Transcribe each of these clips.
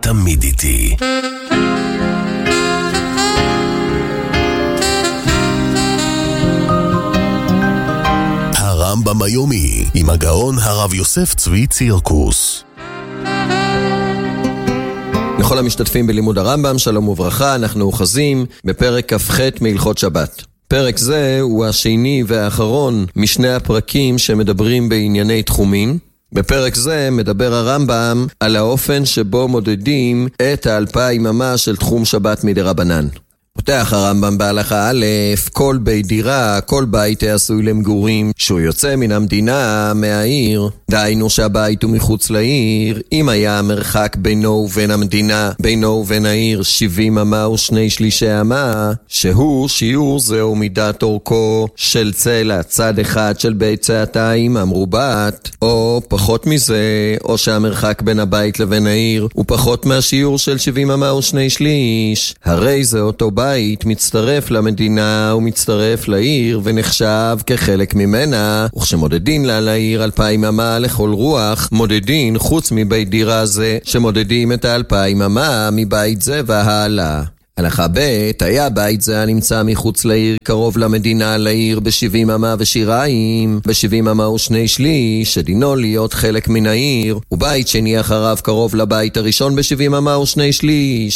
תמיד איתי. הרמב"ם היומי עם הגאון הרב יוסף צבי צירקוס. לכל המשתתפים בלימוד הרמב"ם, שלום וברכה. אנחנו אוחזים בפרק כ"ח מהלכות שבת. פרק זה הוא השני והאחרון משני הפרקים שמדברים בענייני תחומים. בפרק זה מדבר הרמב"ם על האופן שבו מודדים את 2,000 אמה של תחום שבת מדרבנן. פותח הרמב"ם בהלכה א', כל בית דירה, כל בית עשוי למגורים, שהוא יוצא מן המדינה, מהעיר, דהיינו שהבית הוא מחוץ לעיר, אם היה המרחק בינו ובין המדינה, בינו ובין העיר 70 אמה ו2/3 אמה, שהוא שיעור זהו מידת אורכו של צלע, צד אחד של בית צעתיים המרובעת, או פחות מזה, או שהמרחק בין הבית לבין העיר הוא פחות מהשיעור של 70 אמה ו2/3, הרי זה אותו בית מצטרף למדינה ומצטרף לעיר ונחשב כחלק ממנה, וכשמודדין לה לעיר 2,000 אמה לכל רוח, מודדין חוץ מבית דירה זה שמודדים את 2,000 אמה מבית זה והעלה. הלכה ב', היה בית זה הנמצא מחוץ לעיר קרוב למדינה לעיר ב70 אמה ושיריים, ב70 אמה ו2/3, שדינו להיות חלק מן העיר, ובית שני אחריו קרוב לבית הראשון ב70 אמה ו2/3,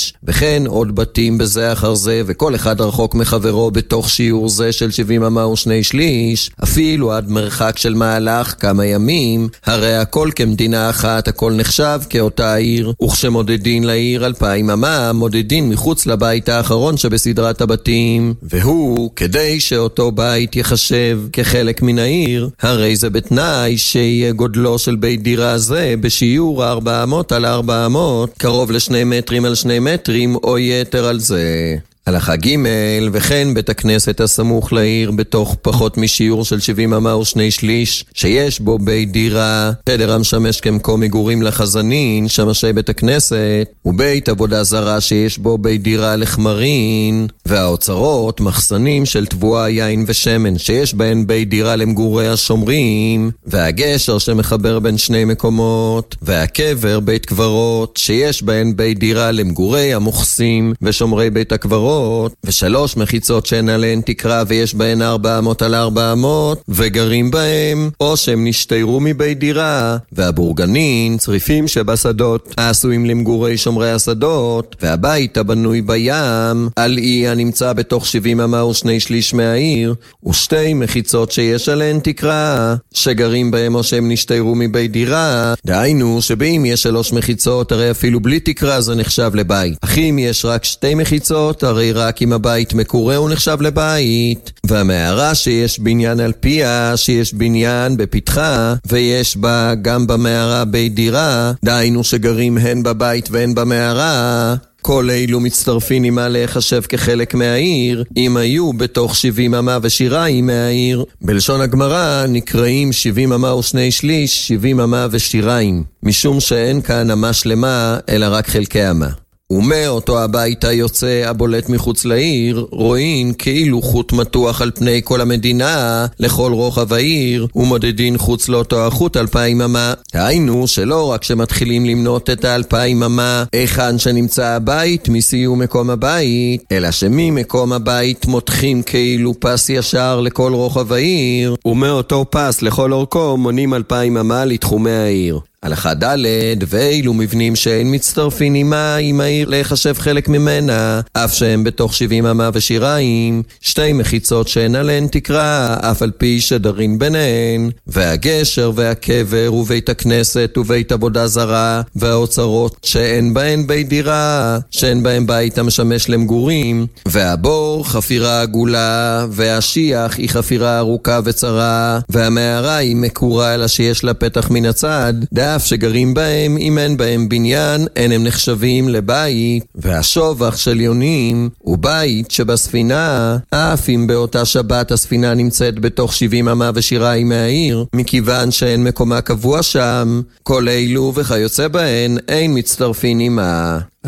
וכן עוד בתים בזה אחר זה, וכל אחד רחוק מחברו בתוך שיעור זה של 70 אמה ו2/3, אפילו עד מרחק של מהלך כמה ימים, הרי הכל כמדינה אחת, הכל נחשב כאותה עיר, וכשמודדין לעיר 2,000 אמה, מודדין מחוץ לבית הבית האחרון שבסדרת הבתים, והוא כדי שאותו בית יחשב כחלק מן העיר, הרי זה בתנאי שיהיה גודלו של בית דירה זה בשיעור 400 על 400, קרוב ל2 מטרים על 2 מטרים או יתר על זה. הלכה ג', וכן בית הכנסת הסמוך לעיר בתוך פחות משיעור של 70 אמה ו2/3, שיש בו בית דירה, חדר המשמש כמקום מגורים לחזנין, שמשי בית הכנסת, ובית עבודה זרה שיש בו בית דירה לחמרין, והאוצרות מחסנים של תבואה, יין ושמן, שיש בהן בית דירה למגורי השומרים, והגשר שמחבר בין שני מקומות, והקבר בית קברות, שיש בהן בית דירה למגורי המוחסים ושומרי בית הקברות, ו3 מחיצות שאין עליהן תקרה ויש בהן 400 על 400 וגרים בהם, או שהם נשתיירו מבית דירה, והבורגנין צריפים שבשדות העשויים למגורי שומרי השדות, והבית הבנוי בים על אי הנמצא בתוך 70 אמה ו2/3 מהעיר, ו2 מחיצות שיש עליהן תקרה שגרים בהם או שהם נשתיירו מבית דירה, דהיינו שבאם יש 3 מחיצות הרי אפילו בלי תקרה זה נחשב לבית, אך אם יש רק 2 מחיצות הרי רק אם הבית מקורה הוא נחשב לבית. והמערה שיש בניין על פיה, שיש בניין בפתחה ויש בה גם במערה בית דירה, דהיינו שגרים הן בבית והן במערה, כל אלו מצטרפים עמה להיחשב כחלק מהעיר, אם היו בתוך 70 אמה ושיריים מהעיר. בלשון הגמרא נקראים 70 אמה ו2/3, 70 אמה ושיריים, משום שאין כאן אמה שלמה אלא רק חלקי אמה. ומאותו הבית היוצא הבולט מחוץ לעיר, רואים כאילו חוט מתוח על פני כל המדינה לכל רוחב העיר, ומודדין חוץ לאותו החוט 2,000 אמה. היינו שלא רק שמתחילים למנות את 2,000 אמה היכן שנמצא הבית מסיום מקום הבית, אלא שממקום הבית מותחים כאילו פס ישר לכל רוחב העיר, ומאותו פס לכל אורכו מונים 2,000 אמה לתחומי העיר. הלכה ד', ואילו מבנים שאין מצטרפים עמה עם העיר להיחשב חלק ממנה, אף שהם בתוך 70 אמה ושיריים, 2 מחיצות שאין עליהן תקרה, אף על פי שדרים ביניהן, והגשר והקבר ובית הכנסת ובית עבודה זרה, והאוצרות שאין בהן בית דירה, שאין בהן בית המשמש למגורים, והבור חפירה עגולה, והשיח היא חפירה ארוכה וצרה, והמערה היא מקורה אלא שיש לה פתח מן הצד, אף שגרים בהם, אם אין בהם בניין, אין הם נחשבים לבית, והשובח של יונים הוא בית שבספינה, אף אם באותה שבת הספינה נמצאת בתוך 70 אמה ושיריים מהעיר, מכיוון שאין מקומה קבוע שם, כל אלו וכיוצא בהן אין מצטרפים עמה.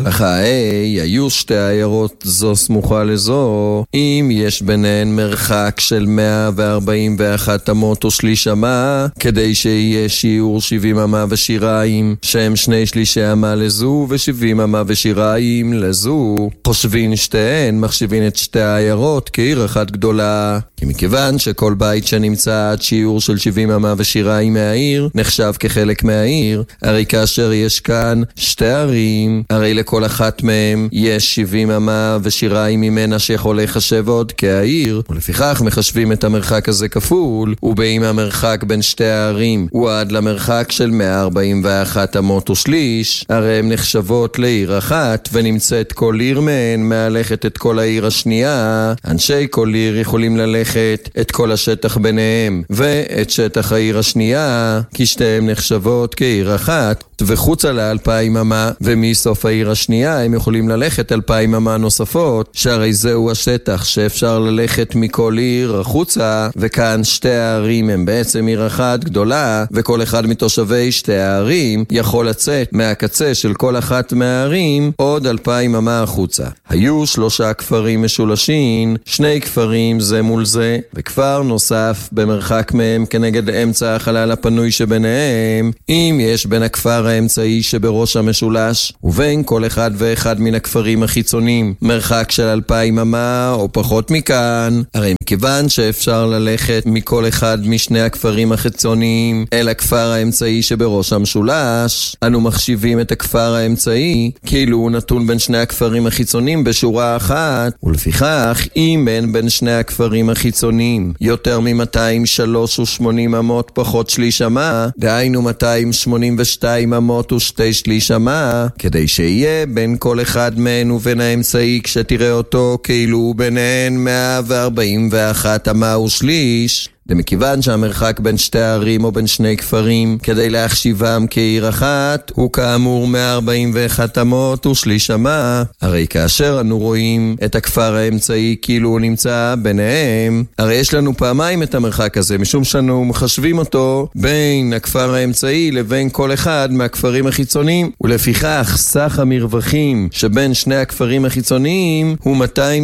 הלכה A, היו שתי עיירות זו סמוכה לזו, אם יש ביניהן מרחק של 141 אמות ושליש אמה, כדי שיהיה שיעור 70 אמה ושיריים, שהם 2/3 אמה לזו ו70 אמה ושיריים לזו. חושבין שתיהן, מחשיבין את שתי העיירות כעיר אחת גדולה. כי מכיוון שכל בית שנמצא עד שיעור של 70 אמה ושיריים מהעיר, נחשב כחלק מהעיר, הרי כאשר יש כאן שתי ערים, הרי לכל אחת מהם יש 70 אמה ושיריים ממנה שיכול לחשב עוד כעיר, ולפיכך מחשבים את המרחק הזה כפול, ובאם המרחק בין שתי הערים הוא עד למרחק של 141 אמות ושליש, הרי הן נחשבות לעיר אחת, ונמצאת כל עיר מהן מהלכת את כל העיר השנייה. אנשי כל עיר יכולים ללכת את כל השטח ביניהם ואת שטח העיר השנייה, כי שתיהם נחשבות כעיר אחת, וחוצה ל2,000 אמה, ומסוף העיר השנייה הם יכולים ללכת 2,000 אמה נוספות, שהרי זהו השטח שאפשר ללכת מכל עיר החוצה, וכאן שתי הערים הם בעצם עיר אחת גדולה, וכל אחד מתושבי שתי הערים יכול לצאת מהקצה של כל אחת מהערים עוד 2,000 אמה החוצה. היו 3 כפרים משולשים, 2 כפרים זה מול זה, וכפר נוסף במרחק מהם כנגד אמצע החלל הפנוי שביניהם, אם יש בין הכפר האמצעי שבראש המשולש ובין כל אחד ואחד מן הכפרים החיצונים מרחק של 2,000 אמה או פחות מכאן, הרי מכיוון שאפשר ללכת מכל אחד משני הכפרים החיצוניים אל הכפר האמצעי שבראש המשולש, אנו מחשיבים את הכפר האמצעי כאילו הוא נתון בין שני הכפרים החיצוניים בשורה אחת, ולפיכך אם אין בין שני הכפרים החיצוניים יותר מ-283 אמות פחות שליש אמה, דהיינו 282 אמות ו2/3 אמה, כדי שיהיה בין כל אחד מהן ובין האמצעי כשתראה אותו כאילו ביניהן 141 אמה ושליש. ומכיוון שהמרחק בין שתי הערים או בין שני כפרים כדי להחשיבם כעיר אחת הוא כאמור 141 אמות ושליש אמה, הרי כאשר אנו רואים את הכפר האמצעי כאילו הוא נמצא ביניהם, הרי יש לנו פעמיים את המרחק הזה, משום שאנו מחשבים אותו בין הכפר האמצעי לבין כל אחד מהכפרים החיצוניים, ולפיכך סך המרווחים שבין שני הכפרים החיצוניים הוא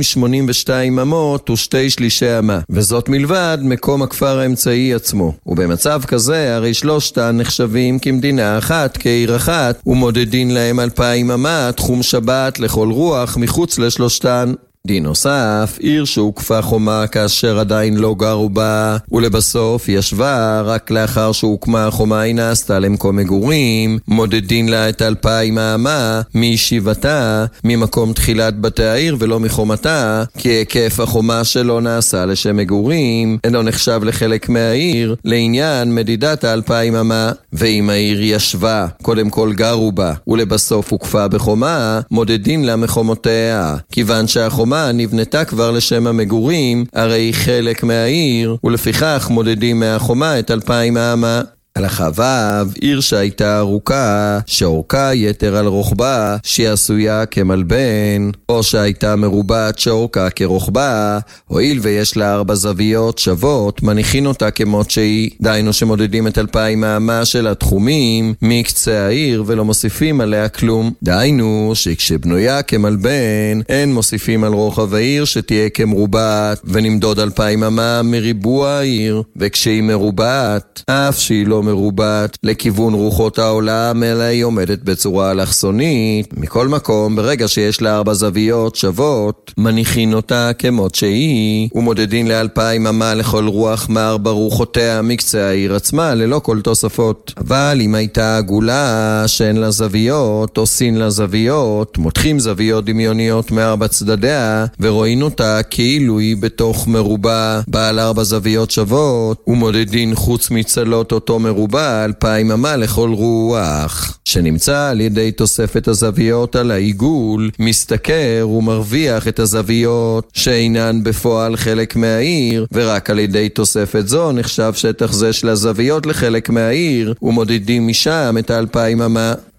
282 אמות ו2/3 אמה, וזאת מלבד מקום הכפר האמצעי עצמו. ובמצב כזה הרי שלושתן נחשבים כמדינה אחת, כעיר אחת, ומודדין להם 2,000 אמה תחום שבת לכל רוח מחוץ לשלושתן. דין נוסף, עיר שהוקפה חומה כאשר עדיין לא גרו בה, ולבסוף ישבה רק לאחר שהוקמה החומה היא נעשתה למקום מגורים, מודדין לה את 2,000 האמה מישיבתה ממקום תחילת בתי העיר ולא מחומתה, כי היקף החומה שלא נעשה לשם מגורים אינו נחשב לחלק מהעיר לעניין מדידת 2,000 אמה. ואם העיר ישבה, קודם כל גרו בה, ולבסוף הוקפה בחומה, מודדין לה מחומותיה, כיוון שהחומה נבנתה כבר לשם המגורים, הרי היא חלק מהעיר, ולפיכך מודדים מהחומה את 2,000 האמה. הלכה ו', עיר שהייתה ארוכה, שאורכה יתר על רוחבה, שהיא עשויה כמלבן, או שהייתה מרובעת שאורכה כרוחבה, הואיל ויש לה 4 זוויות שוות, מניחין אותה כמות שהיא, דיינו שמודדים את 2,000 האמה של התחומים מקצה העיר ולא מוסיפים עליה כלום. דיינו שכשבנויה כמלבן, אין מוסיפים על רוחב העיר שתהיה כמרובעת, ונמדוד 2,000 אמה מריבוע העיר, וכשהיא מרובעת, אף שהיא לא מרובעת לכיוון רוחות העולם, אלא היא עומדת בצורה אלכסונית. מכל מקום, ברגע שיש לה 4 זוויות שוות, מניחין אותה כמות שהיא, ומודדין ל2,000 אמה לכל רוח מ4 רוחותיה מקצה העיר עצמה, ללא כל תוספות. אבל אם הייתה עגולה שאין לה זוויות, או סין לה זוויות, מותחים זוויות דמיוניות מ4 צדדיה, ורואים אותה כאילו היא בתוך מרובע בעל 4 זוויות שוות, ומודדין חוץ מצלות אותו מרובע 2,000 אמה לכל רוח, שנמצא על ידי תוספת הזוויות על העיגול, מסתכר ומרוויח את הזוויות שאינן בפועל חלק מהעיר, ורק על ידי תוספת זו נחשב שטח זה של הזוויות לחלק מהעיר, ומודדים משם את 2,000 אמה.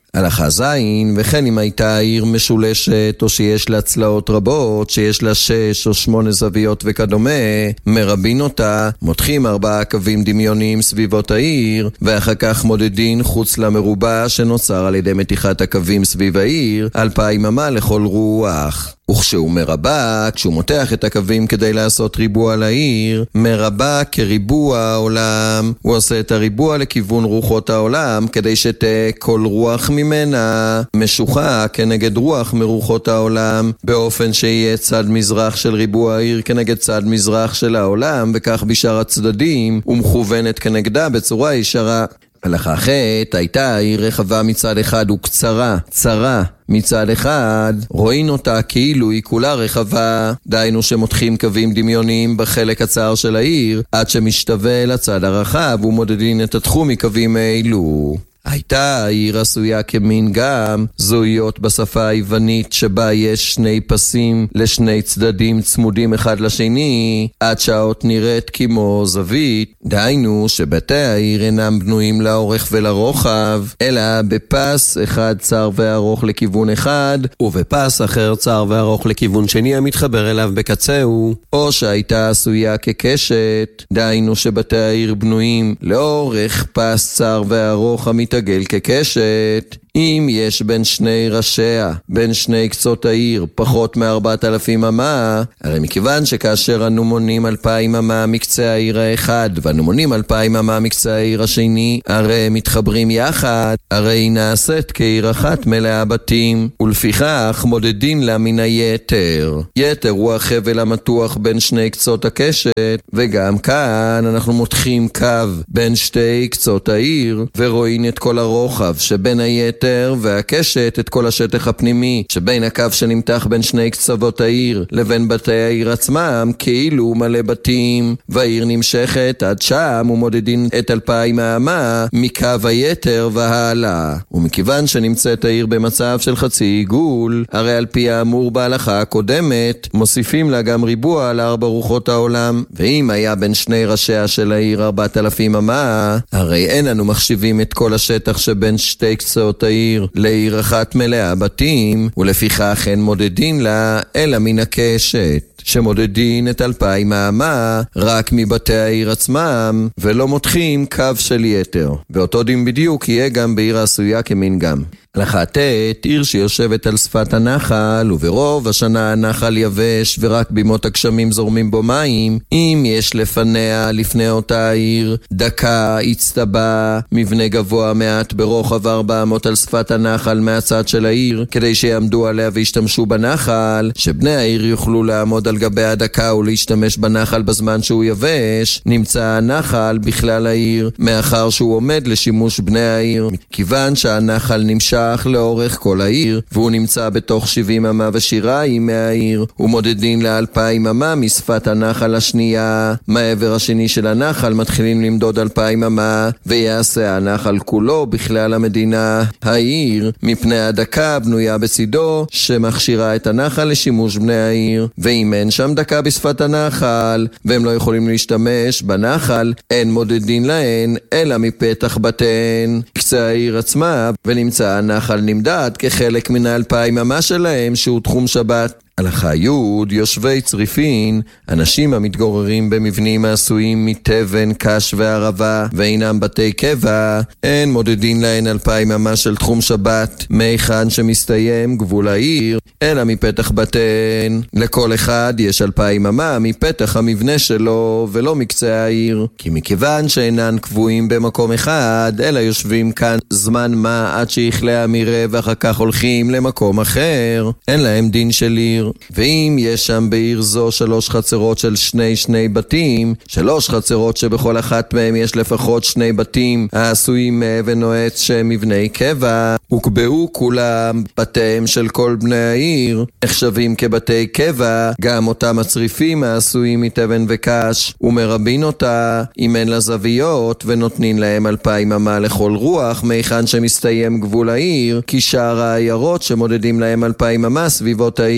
הלכה זין, וכן אם הייתה העיר משולשת או שיש לה צלעות רבות, שיש לה 6 או 8 זוויות וכדומה, מרבין אותה, מותחים 4 קווים דמיוניים סביבות העיר, ואחר כך מודדים חוץ למרובע שנוצר על ידי מתיחת הקווים סביב העיר, 2,000 אמה לכל רוח. וכשהוא מרבע, כשהוא מותח את הקווים כדי לעשות ריבוע לעיר, מרבע כריבוע העולם. הוא עושה את הריבוע לכיוון רוחות העולם, כדי שתהיה כל רוח ממנה משוחה כנגד רוח מרוחות העולם, באופן שיהיה צד מזרח של ריבוע העיר כנגד צד מזרח של העולם, וכך בשאר הצדדים, ומכוונת כנגדה בצורה ישרה. הלכה ח' הייתה העיר רחבה מצד אחד וקצרה, צרה מצד אחד, רואים אותה כאילו היא כולה רחבה, דיינו שמותחים קווים דמיוניים בחלק הצר של העיר, עד שמשתווה לצד הרחב ומודדים את התחום מקווים האלו. הייתה העיר עשויה כמין גם זוהיות בשפה היוונית שבה יש 2 פסים לשני צדדים צמודים אחד לשני, עד שהאות נראית כמו זווית, דהיינו שבתי העיר אינם בנויים לאורך ולרוחב, אלא בפס אחד צר וארוך לכיוון אחד, ובפס אחר צר וארוך לכיוון שני המתחבר אליו בקצהו, או שהייתה עשויה כקשת, דהיינו שבתי העיר בנויים לאורך פס צר וארוך מתעגל כקשת. אם יש בין שני ראשיה, בין שני קצות העיר, פחות מ4,000 אמה, הרי מכיוון שכאשר אנו מונים 2,000 אמה מקצה העיר האחד, ואנו מונים 2,000 אמה מקצה העיר השני, הרי מתחברים יחד, הרי היא נעשית כעיר אחת מלאה בתים, ולפיכך מודדים לה מן היתר. יתר הוא החבל המתוח בין שני קצות הקשת, וגם כאן אנחנו מותחים קו בין שתי קצות העיר, ורואים את כל הרוחב שבין היתר והקשת, את כל השטח הפנימי שבין הקו שנמתח בין שני קצוות העיר לבין בתי העיר עצמם, כאילו מלא בתים, והעיר נמשכת עד שם ומודדים את 2,000 האמה מקו היתר והעלה. ומכיוון שנמצאת העיר במצב של חצי עיגול, הרי על פי האמור בהלכה הקודמת מוסיפים לה גם ריבוע ל4 רוחות העולם, ואם היה בין שני ראשיה של העיר 4,000 אמה, הרי אין אנו מחשיבים את כל השטח שבין שתי קצות העיר לעיר אחת מלאה בתים, ולפיכך אין מודדין לה אלא מן הקשת, שמודדין את 2,000 האמה רק מבתי העיר עצמם, ולא מותחים קו של יתר. ואותו דין בדיוק יהיה גם בעיר העשויה כמין גם. הלכה ט' עיר שיושבת על שפת הנחל, וברוב השנה הנחל יבש ורק בימות הגשמים זורמים בו מים, אם יש לפניה, לפני אותה עיר, דקה, הצטבה, מבנה גבוה מעט ברוחב 400 על שפת הנחל מהצד של העיר, כדי שיעמדו עליה וישתמשו בנחל, שבני העיר יוכלו לעמוד על גבי הדקה ולהשתמש בנחל בזמן שהוא יבש, נמצא הנחל בכלל העיר, מאחר שהוא עומד לשימוש בני העיר, כיוון שהנחל נמשך לאורך כל העיר, והוא נמצא בתוך 70 אמה ושיריים מהעיר, ומודדים ל2,000 אמה משפת הנחל השנייה. מהעבר השני של הנחל מתחילים למדוד 2,000 אמה, ויעשה הנחל כולו בכלל המדינה. העיר, מפני הדקה בנויה בצידו, שמכשירה את הנחל לשימוש בני העיר, ואם אין שם דקה בשפת הנחל, והם לא יכולים להשתמש בנחל, אין מודדים להן, אלא מפתח בתיהן, קצה העיר עצמה, ונמצא הנחל נמדד כחלק מן 2,000 אמה שלהם שהוא תחום שבת. הלכה י' יושבי צריפין, אנשים המתגוררים במבנים העשויים מתבן, קש וערבה, ואינם בתי קבע, אין מודדים להן 2,000 אמה של תחום שבת, מהיכן שמסתיים גבול העיר, אלא מפתח בתיהן. לכל אחד יש 2,000 אמה מפתח המבנה שלו, ולא מקצה העיר. כי מכיוון שאינן קבועים במקום אחד, אלא יושבים כאן זמן מה עד שיכלה המראה, ואחר כך הולכים למקום אחר, אין להם דין של עיר. ואם יש שם בעיר זו 3 חצרות של שני בתים, 3 חצרות שבכל אחת מהם יש לפחות 2 בתים העשויים מאבן או עץ שהם מבני קבע, הוקבעו כולם בתיהם של כל בני העיר, נחשבים כבתי קבע, גם אותם הצריפים העשויים מתבן וקש, ומרבין אותה אם אין לה זוויות, ונותנים להם 2,000 אמה לכל רוח, מהיכן שמסתיים גבול העיר, כי שאר העיירות שמודדים להם 2,000 אמה סביבות העיר.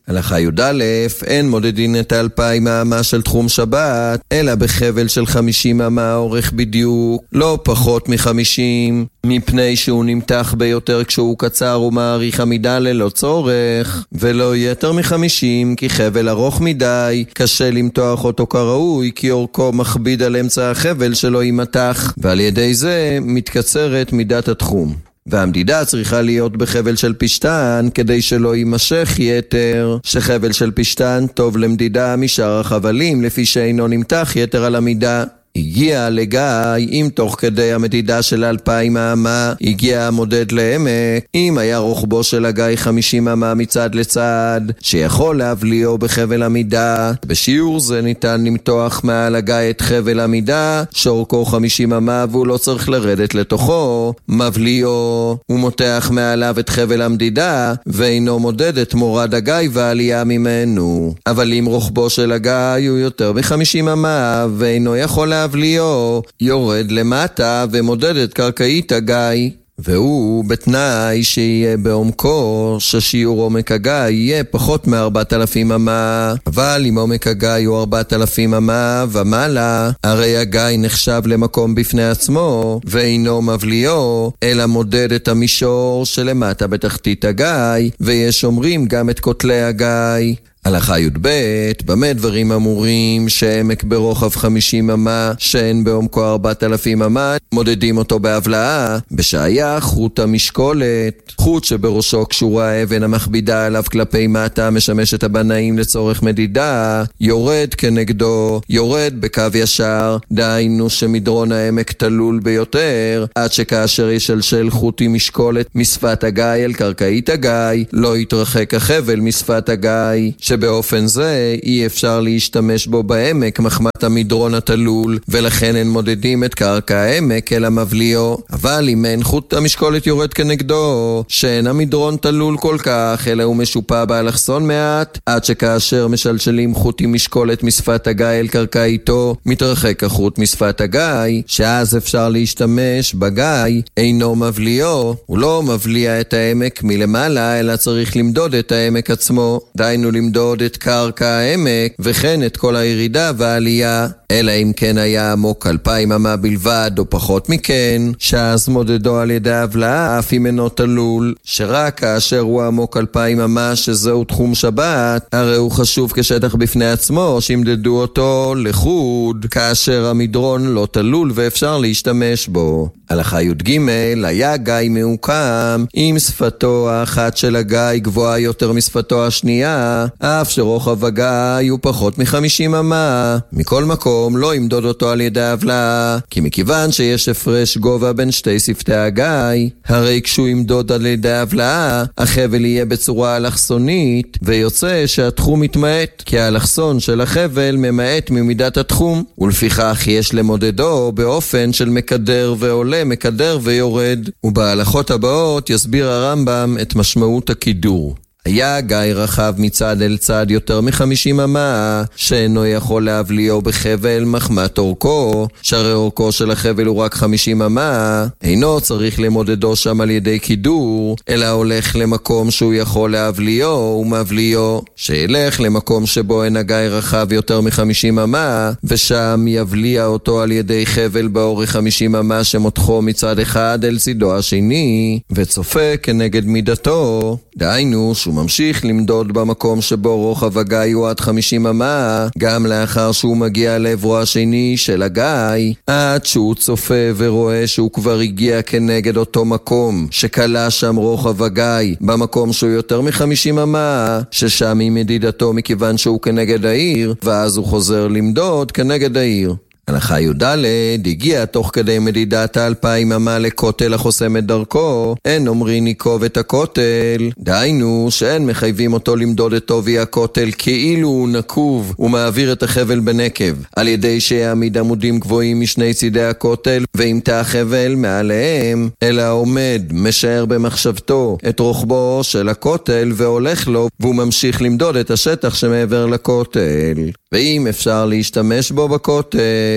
הלכה י"א, אין מודדין את 2,000 אמה של תחום שבת, אלא בחבל של 50 אמה אורך בדיוק, לא פחות מ-50, מפני שהוא נמתח ביותר כשהוא קצר ומעריך עמידה ללא צורך, ולא יותר מ-50, כי חבל ארוך מדי, קשה למתוח אותו כראוי, כי אורכו מכביד על אמצע החבל שלו יימתח, ועל ידי זה מתקצרת מידת התחום. והמדידה צריכה להיות בחבל של פשטן כדי שלא יימשך יתר, שחבל של פשטן טוב למדידה משאר החבלים לפי שאינו נמתח יתר על המידה. הגיע לגיא, אם תוך כדי המדידה של 2,000 אמה הגיע המודד לעמק, אם היה רוחבו של הגיא 50 אמה מצד לצד, שיכול להבליעו בחבל המידה. בשיעור זה ניתן למתוח מעל הגיא את חבל המידה, שאורכו 50 אמה והוא לא צריך לרדת לתוכו, מבליעו ומותח מעליו את חבל המדידה, ואינו מודד את מורד הגיא והעלייה ממנו. אבל אם רוחבו של הגיא הוא יותר מ-50 אמה ואינו יכול להבליעו, יורד למטה ומודד את קרקעית הגיא. והוא בתנאי שיהיה בעומקו ששיעור עומק הגיא יהיה פחות מ-4,000 אמה. אבל אם עומק הגיא הוא 4,000 אמה ומעלה, הרי הגיא נחשב למקום בפני עצמו ואינו מבליעו, אלא מודד את המישור שלמטה בתחתית הגיא, ויש אומרים גם את כותלי הגיא. הלכה י"ב, במה דברים אמורים שעמק ברוחב 50 אמה שאין בעומקו 4,000 אמה, מודדים אותו בהבלעה, בשהיה חוט המשקולת, חוט שבראשו קשורה האבן המכבידה עליו כלפי מטה משמש את הבנאים לצורך מדידה, יורד כנגדו, יורד בקו ישר, דהיינו שמדרון העמק תלול ביותר, עד שכאשר ישלשל חוט עם משקולת משפת הגיא אל קרקעית הגיא, לא יתרחק החבל משפת הגיא, שבאופן זה אי אפשר להשתמש בו בעמק מחמת המדרון התלול, ולכן הם מודדים את קרקע העמק אל המבליעו. אבל אם אין חוט המשקולת יורד כנגדו, שאין המדרון תלול כל כך, אלא הוא משופע באלכסון מעט, עד שכאשר משלשלים חוט עם משקולת משפת הגיא אל קרקעיתו, מתרחק החוט משפת הגיא, שאז אפשר להשתמש בגיא, אינו מבליעו. הוא לא מבליע את העמק מלמעלה, אלא צריך למדוד את העמק עצמו, דהיינו למדוד את קרקע העמק, וכן את כל הירידה והעלייה. אלא אם כן היה עמוק 2,000 אמה בלבד או פחות מכן, שאז מודדו על ידי הבלעה אף אם אינו תלול, שרק כאשר הוא עמוק 2,000 אמה שזהו תחום שבת, הרי הוא חשוב כשטח בפני עצמו, שימדדו אותו לחוד, כאשר המדרון לא תלול ואפשר להשתמש בו. הלכה י"ג, היה גיא מעוקם, אם שפתו האחת של הגיא גבוהה יותר משפתו השנייה, אף שרוחב הגיא הוא פחות מ-50 אמה. מכל מקום לא ימדוד אותו על ידי הבלעה, כי מכיוון שיש הפרש גובה בין שתי שפתי הגיא, הרי כשהוא ימדוד על ידי הבלעה, החבל יהיה בצורה אלכסונית, ויוצא שהתחום מתמעט, כי האלכסון של החבל ממעט ממידת התחום, ולפיכך יש למודדו באופן של מקדר ועולה, מקדר ויורד. ובהלכות הבאות יסביר הרמב"ם את משמעות הקידור. היה גיא רחב מצד אל צד יותר מ-50 אמה, שאינו יכול להבליעו בחבל מחמת אורכו, שהרי אורכו של החבל הוא רק 50 אמה, אינו צריך למודדו שם על ידי קידור, אלא הולך למקום שהוא יכול להבליעו ומבליעו, שילך למקום שבו אין הגיא רחב יותר מ-50 אמה, ושם יבליע אותו על ידי חבל באורך 50 אמה שמותחו מצד אחד אל צידו השני, וצופה כנגד מידתו, דהיינו שהוא ממשיך למדוד במקום שבו רוחב הגיא הוא עד 50 אמה, גם לאחר שהוא מגיע לעברו השני של הגיא, עד שהוא צופה ורואה שהוא כבר הגיע כנגד אותו מקום, שקלה שם רוחב הגיא, במקום שהוא יותר מ-50 אמה, ששם היא מדידתו מכיוון שהוא כנגד העיר, ואז הוא חוזר למדוד כנגד העיר. הלכה י"ד, הגיע תוך כדי מדידת 2,000 אמה לכותל החוסם את דרכו, אין אומרים ניקוב את הכותל, דהיינו שאין מחייבים אותו למדוד את עובי הכותל כאילו הוא נקוב ומעביר את החבל בנקב, על ידי שיעמיד עמודים גבוהים משני צידי הכותל וימתח החבל מעליהם, אלא עומד, משער במחשבתו את רוחבו של הכותל והולך לו, והוא ממשיך למדוד את השטח שמעבר לכותל. ואם אפשר להשתמש בו בכותל,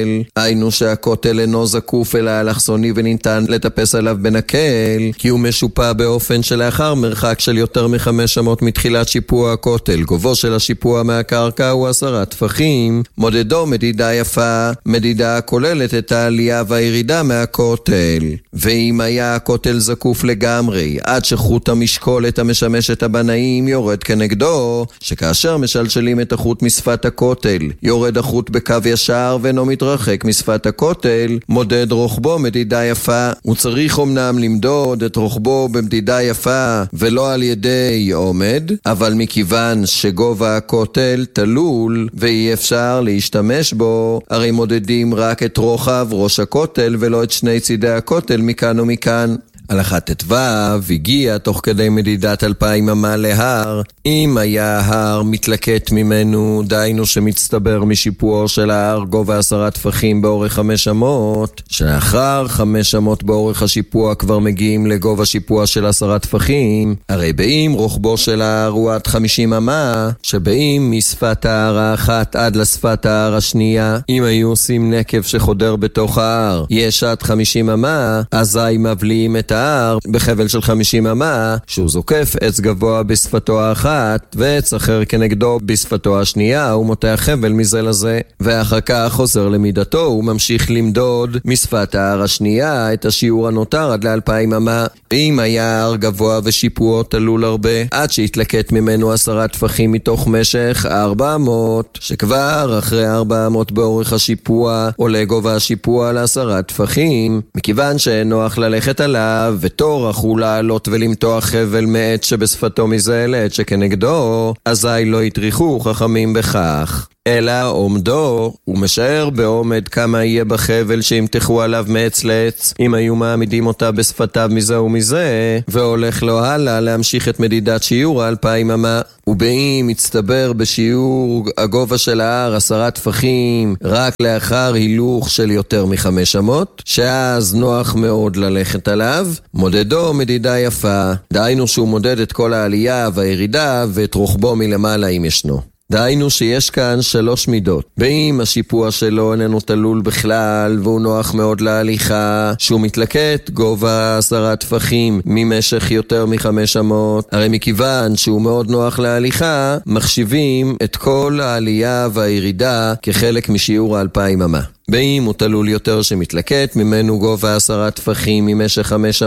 היינו שהכותל אינו זקוף אלא אלכסוני וניתן לטפס עליו בנקל, כי הוא משופע באופן שלאחר מרחק של יותר מ-500 מתחילת שיפוע הכותל. גובהו של השיפוע מהקרקע הוא 10 טפחים, מודדו מדידה יפה, מדידה כוללת את העלייה והירידה מהכותל. ואם היה הכותל זקוף לגמרי, עד שחוט המשקולת המשמש את הבנאים יורד כנגדו, שכאשר משלשלים את החוט משפת הכותל, יורד החוט בקו ישר ואינו מתרחק משפת הכותל, מודד רוחבו מדידה יפה. הוא צריך אומנם למדוד את רוחבו במדידה יפה ולא על ידי עומד, אבל מכיוון שגובה הכותל תלול ואי אפשר להשתמש בו, הרי מודדים רק את רוחב ראש הכותל ולא את שני צידי הכותל מכאן ומכאן. הלכה ט"ו הגיע תוך כדי מדידת 2000 אמה להר. אם היה ההר מתלקט ממנו, דיינו שמצטבר משיפועו של ההר גובה 10 טפחים באורך 500, שלאחר 500 באורך השיפוע כבר מגיעים לגובה שיפוע של 10 טפחים, הרי באם רוחבו של ההר הוא עד 50 אמה, שבאים משפת ההר האחת עד לשפת ההר השנייה, אם היו עושים נקב שחודר בתוך ההר יש עד 50 אמה, אזי מבליעים את ההר בחבל של 50 אמה, שהוא זוקף עץ גבוה בשפתו האחת ועץ אחר כנגדו בשפתו השנייה, הוא מותח חבל מזה לזה, ואחר כך חוזר למידתו, הוא ממשיך למדוד משפת ההר השנייה את השיעור הנותר עד ל2000 אמה. אם היה ההר גבוה ושיפועו תלול הרבה, עד שהתלקט ממנו 10 טפחים מתוך משך 400, שכבר אחרי 400 באורך השיפוע עולה גובה השיפוע ל10 טפחים, מכיוון שנוח ללכת עליו ותורך הוא לעלות ולמתוח חבל מעץ שבשפתו מזה לעץ שכנגדו, אזי לא יטריחו חכמים בכך, אלא עומדו, הוא משער בעומד כמה יהיה בחבל שימתחו עליו מעץ לעץ, אם היו מעמידים אותה בשפתיו מזה ומזה, והולך לו הלאה להמשיך את מדידת שיעור 2000 אמה. ובאם מצטבר בשיעור הגובה של ההר 10 טפחים רק לאחר הילוך של יותר מ500, שאז נוח מאוד ללכת עליו, מודדו מדידה יפה, דהיינו שהוא מודד את כל העלייה והירידה ואת רוחבו מלמעלה אם ישנו. דהיינו שיש כאן 3 מידות. באם השיפוע שלו איננו תלול בכלל והוא נוח מאוד להליכה, שהוא מתלקט גובה 10 טפחים ממשך יותר מ500, הרי מכיוון שהוא מאוד נוח להליכה, מחשיבים את כל העלייה והירידה כחלק משיעור 2000 אמה. באם הוא תלול יותר שמתלקט ממנו גובה 10 טפחים ממשך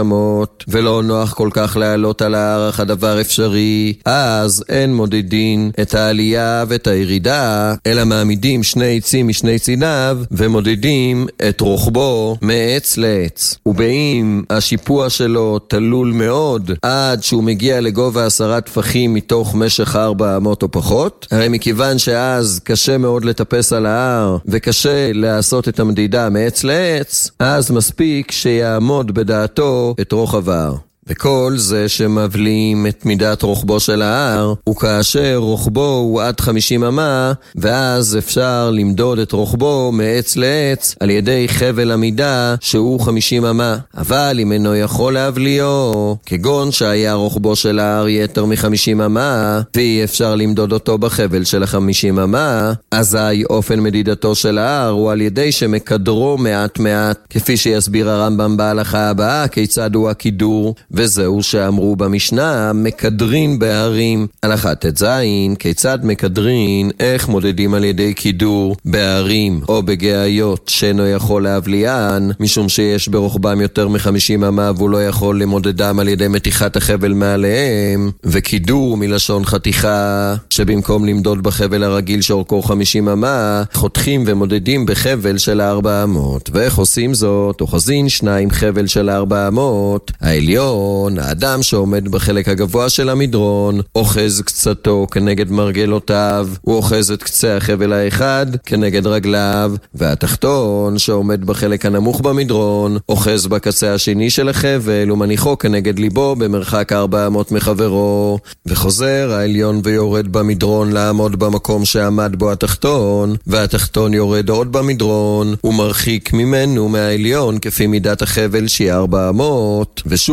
500 ולא נוח כל כך לעלות על ההר אך הדבר אפשרי, אז אין מודדים את העלייה ואת הירידה, אלא מעמידים 2 עצים משני צידיו ומודדים את רוחבו מעץ לעץ. ובאם השיפוע שלו תלול מאוד עד שהוא מגיע לגובה 10 טפחים מתוך משך 400 או פחות, הרי מכיוון שאז קשה מאוד לטפס על ההר וקשה לעשות את המדידה מעץ לעץ, אז מספיק שיעמוד בדעתו את רוחב ההר. וכל זה שמבלים את מידת רוחבו של ההר, הוא כאשר רוחבו הוא עד 50 אמה, ואז אפשר למדוד את רוחבו מעץ לעץ על ידי חבל המידה שהוא 50 אמה. אבל אם אינו יכול להבליעו, כגון שהיה רוחבו של ההר יותר מ50 אמה, ואי אפשר למדוד אותו בחבל של 50 אמה, אזי אופן מדידתו של ההר הוא על ידי שמקדרו מעט מעט, כפי שיסביר הרמב"ם בהלכה הבאה כיצד הוא הקידור, וזהו שאמרו במשנה, מקדרין בהרים. הלכה ט"ז, כיצד מקדרין, איך מודדים על ידי קידור בהרים או בגאיות שאינו יכול להבליען, משום שיש ברוחבם יותר מ50 אמה והוא לא יכול למודדם על ידי מתיחת החבל מעליהם, וקידור מלשון חתיכה, שבמקום למדוד בחבל הרגיל שאורכו 50 אמה, חותכים ומודדים בחבל של 400. ואיך עושים זאת? אוחזין 2 חבל של 400, העליון, האדם שעומד בחלק הגבוה של המדרון, אוחז קצתו כנגד מרגלותיו, הוא אוחז את קצה החבל האחד כנגד רגליו, והתחתון שעומד בחלק הנמוך במדרון, אוחז בקצה השני של החבל ומניחו כנגד ליבו במרחק 400 מחברו, וחוזר העליון ויורד במדרון לעמוד במקום שעמד בו התחתון, והתחתון יורד עוד במדרון ומרחיק ממנו מהעליון כפי מידת החבל שהיא 400, ושוב פעם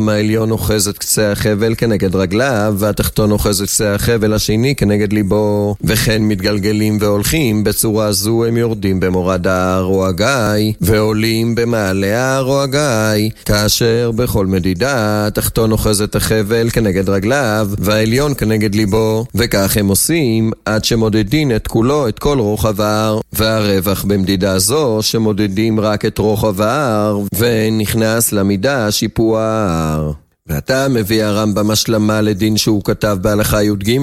שם העליון אוחז את קצה החבל כנגד רגליו, והתחתון אוחז את קצה החבל השני כנגד ליבו, וכן מתגלגלים והולכים. בצורה זו הם יורדים במורד ההר או הגיא, ועולים במעלה ההר או הגיא, כאשר בכל מדידה התחתון אוחז את החבל כנגד רגליו, והעליון כנגד ליבו, וכך הם עושים עד שמודדים את כולו, את כל רוחב ההר. והרווח במדידה זו שמודדים רק את רוחב ההר, ונכנס למידה שיפוע ההר. ועתה מביא הרמב"ם השלמה לדין שהוא כתב בהלכה י"ג,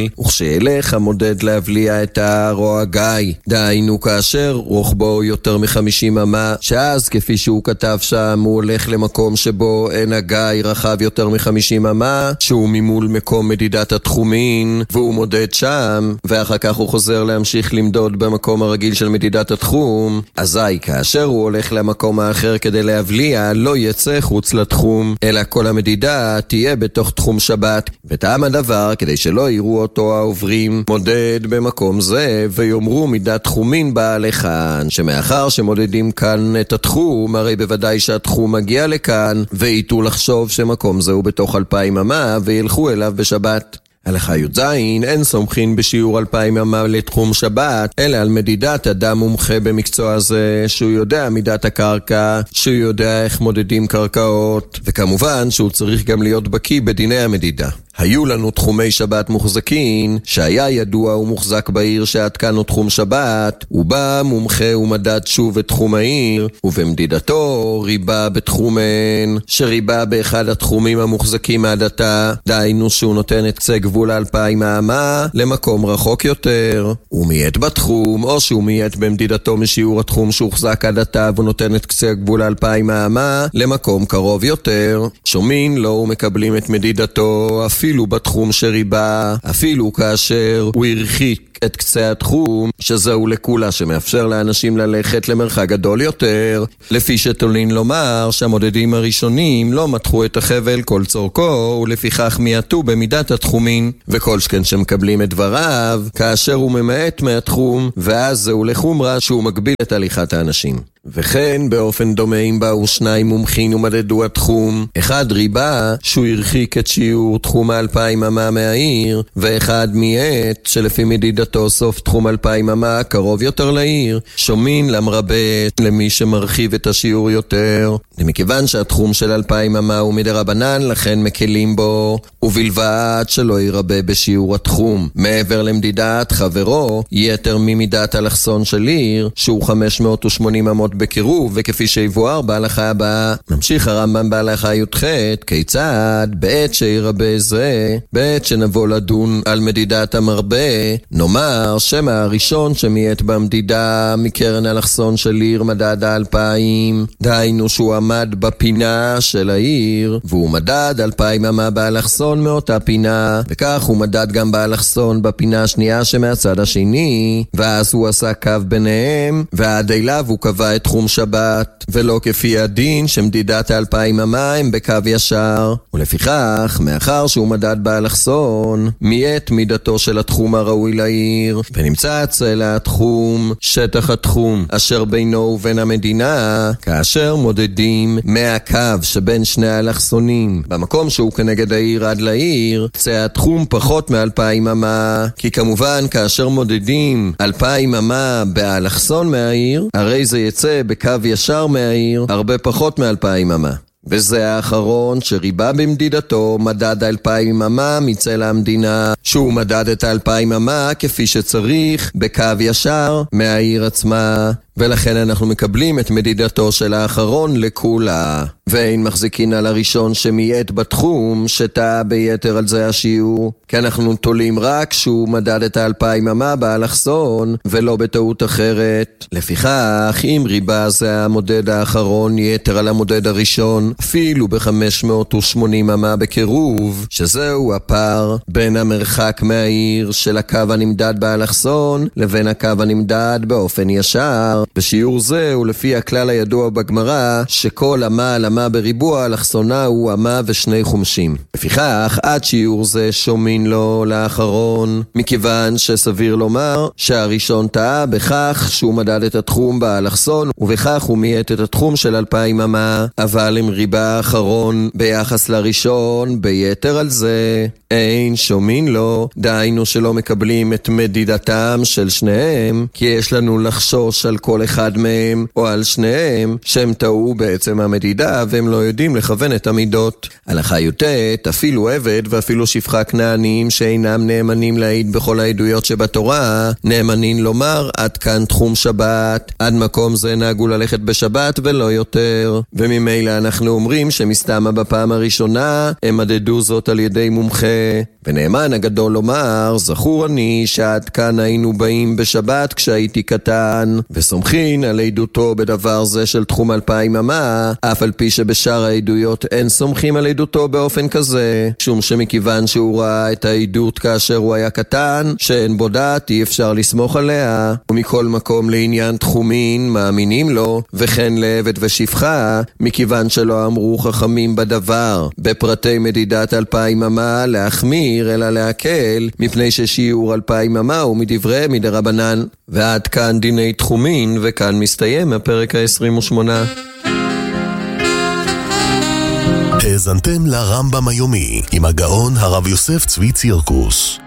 וכשילך המודד להבליע את ההר או הגיא, דהיינו כאשר רוחבו יותר מ50 אמה, שאז כפי שהוא כתב שם הוא הולך למקום שבו אין הגיא רחב יותר מ50 אמה, שהוא ממול מקום מדידת התחומין, והוא מודד שם, ואחר כך הוא חוזר להמשיך למדוד במקום הרגיל של מדידת התחום. אזי כאשר הוא הולך למקום האחר כדי להבליע, לא יצא חוץ לתחום, אלא כל המדידה תהיה בתוך תחום שבת. וטעם הדבר, כדי שלא יראו אותו העוברים, מודד במקום זה, ויאמרו מידת תחומין באה לכאן, שמאחר שמודדים כאן את התחום, הרי בוודאי שהתחום מגיע לכאן, ויתו לחשוב שמקום זה הוא בתוך 2000 אמה, וילכו אליו בשבת. הלכה י"ז, אין סומכין בשיעור 2000 אמה לתחום שבת, אלא על מדידת אדם מומחה במקצוע הזה, שהוא יודע מידת הקרקע, שהוא יודע איך מודדים קרקעות, וכמובן שהוא צריך גם להיות בקיא בדיני המדידה. היו לנו תחומי שבת מוחזקים, שהיה ידוע ומוחזק בעיר שעד כאן הוא תחום שבת, הוא בא מומחה ומדד שוב את תחום העיר, ובמדידתו ריבה בתחומן, שריבה באחד התחומים המוחזקים עד עתה, דהיינו שהוא נותן את קצה גבול 2000 אמה למקום רחוק יותר. הוא מייט בתחום, או שהוא מייט במדידתו משיעור התחום שהוחזק עד עתה, והוא נותן את קצה גבול 2000 אמה למקום קרוב יותר. שומין לא ומקבלים את מדידתו אפילו בתחום שריבה, אפילו כאשר הוא הרחיק את קצה התחום, שזהו לכולה שמאפשר לאנשים ללכת למרחק גדול יותר, לפי שתולין לומר שהמודדים הראשונים לא מתחו את החבל כל צורכו, ולפיכך מייתו במידת התחומים, וכל שכן שמקבלים את דבריו, כאשר הוא ממעט מהתחום, ואז זהו לחומרה שהוא מגביל את הליכת האנשים. וכן באופן דומה אם באו שניים מומחים ומדדו התחום, אחד ריבה שהוא הרחיק את שיעור תחום 2000 אמה מהעיר, ואחד מייט שלפי מדידתו סוף תחום 2000 אמה קרוב יותר לעיר, שומין למרבה למי שמרחיב את השיעור יותר. ומכיוון שהתחום של 2000 אמה הוא מדרבנן, לכן מקלים בו, ובלבד שלא ירבה בשיעור התחום מעבר למדידת חברו יתר ממידת אלכסון של עיר, שהוא 580 אמות בקירוב, וכפי שיבואר בהלכה הבאה. ממשיך הרמב"ם בהלכה י"ח, כיצד בעת שירבה זה, בעת שנבוא לדון על מדידת המרבה, נאמר שמה הראשון שמייט במדידה מקרן אלכסון של עיר מדד 2000, דהיינו שהוא עמד בפינה של העיר, והוא מדד 2000 אמה באלכסון מאותה פינה, וכך הוא מדד גם באלכסון בפינה השנייה שמהצד השני, ואז הוא עשה קו ביניהם, ועד אליו הוא קבע את תחום שבת, ולא כפי הדין שמדידת 2000 אמה הם בקו ישר. ולפיכך, מאחר שהוא מדד באלכסון, מייט מידתו של התחום הראוי לעיר, ונמצא אצל התחום, שטח התחום, אשר בינו ובין המדינה, כאשר מודדים מהקו שבין שני האלכסונים, במקום שהוא כנגד העיר עד לעיר, קצה התחום פחות מ2000 אמה, כי כמובן כאשר מודדים 2000 אמה באלכסון מהעיר, הרי זה יצא בקו ישר מהעיר הרבה פחות מ2000 אמה. וזה האחרון שריבה במדידתו מדד 2000 אמה מצל המדינה, שהוא מדד את 2000 אמה כפי שצריך בקו ישר מהעיר עצמה, ולכן אנחנו מקבלים את מדידתו של האחרון לכולה. ואין מחזיקין על הראשון שמייט בתחום שטעה ביתר על זה השיעור, כי אנחנו תולים רק שהוא מדד את 2000 אמה באלכסון ולא בטעות אחרת. לפיכך אם ריבה זה המודד האחרון יתר על המודד הראשון אפילו ב580 אמה בקירוב, שזהו הפער בין המרחק מהעיר של הקו הנמדד באלכסון לבין הקו הנמדד באופן ישר. בשיעור זה ולפי הכלל הידוע בגמרא שכל אמה על אמה אמה בריבוע, אלכסונה הוא אמה ושני חומשים. לפיכך, עד שיעור זה שומין לו לאחרון, מכיוון שסביר לומר שהראשון טעה בכך שהוא מדד את התחום באלכסון, ובכך הוא מיית את התחום של 2,000 אמה, אבל עם ריבה האחרון ביחס לראשון, ביתר על זה אין שומין לו, דהיינו שלא מקבלים את מדידתם של שניהם, כי יש לנו לחשוש על כל אחד מהם או על שניהם שהם טעו בעצם המדידה והם לא יודעים לכוון את המידות. הלכה י"ט, אפילו עבד ואפילו שפחה כנעניים שאינם נאמנים להעיד בכל העדויות שבתורה, נאמנים לומר עד כאן תחום שבת, עד מקום זה נהגו ללכת בשבת ולא יותר, וממילא אנחנו אומרים שמסתמה בפעם הראשונה הם מדדו זאת על ידי מומחה. ונאמן הגדול לומר, זכור אני שעד כאן היינו באים בשבת כשהייתי קטן, וסומכין על עדותו בדבר זה של תחום 2,000 אמה, אף על פי שבשאר העדויות אין סומכים על עדותו באופן כזה, שום שמכיוון שהוא ראה את העדות כאשר הוא היה קטן, שאין בו דעת, אי אפשר לסמוך עליה, ומכל מקום לעניין תחומין מאמינים לו, וכן לעבד ושפחה, מכיוון שלא אמרו חכמים בדבר, בפרטי מדידת 2,000 אמה להחמיר אלא להקל, מפני ששיעור 2,000 אמה הוא מדברי מדרבנן. ועד כאן דיני תחומין, וכאן מסתיים הפרק ה-28. האזנתם לרמב"ם היומי עם הגאון הרב יוסף צבי צירקוס.